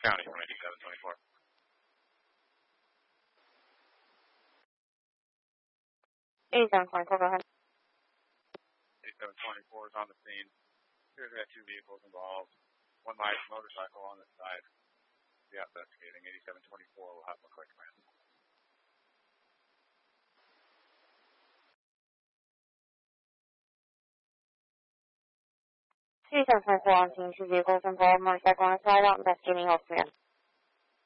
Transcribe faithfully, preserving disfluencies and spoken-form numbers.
County from eighty-seven twenty-four. eighty-seven twenty-four, go ahead. eighty-seven twenty-four is on the scene. Here's we have two vehicles involved. One light motorcycle on the side. We are investigating. eighty-seven twenty-four will have McCoy command. eighty-seven twenty-four on scene, two vehicles involved, motorcycle on the side, out investigating health command.